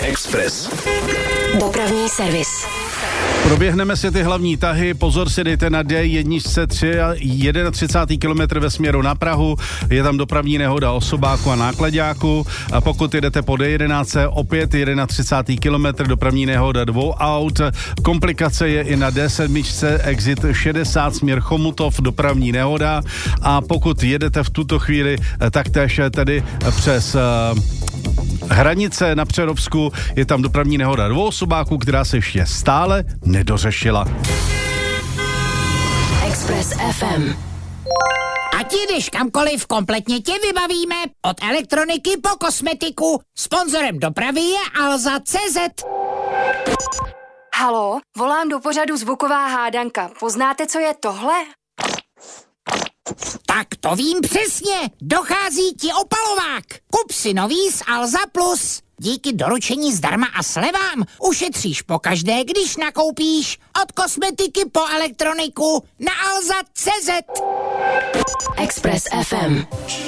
Express. Dopravní servis. Proběhneme si ty hlavní tahy, pozor si dejte na D1 31. kilometr ve směru na Prahu, je tam dopravní nehoda osobáku a náklaďáku a pokud jedete po D11, opět 31. kilometr, dopravní nehoda 2 aut, komplikace je i na D7, exit 60 směr Chomutov, dopravní nehoda a pokud jedete v tuto chvíli taktéž tedy přes hranice na Přerovsku, je tam dopravní nehoda 2 osobáků, která se ještě stále nedořešila. Express FM. Ať jdeš kamkoliv, kompletně tě vybavíme. Od elektroniky po kosmetiku. Sponzorem dopravy je Alza.cz. Haló, volám do pořadu Zvuková hádanka. Poznáte, co je tohle? Tak to vím přesně. Dochází ti opalovák. Kup si nový z Alza Plus. Díky doručení zdarma a slevám ušetříš pokaždé, když nakoupíš. Od kosmetiky po elektroniku na Alza.cz. Express FM.